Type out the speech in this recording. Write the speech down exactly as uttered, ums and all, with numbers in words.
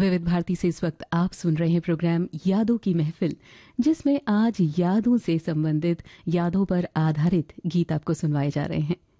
विविध भारती से इस वक्त आप सुन रहे हैं प्रोग्राम यादों की महफिल, जिसमें आज यादों से संबंधित यादों पर आधारित गीत आपको सुनवाए जा रहे हैं।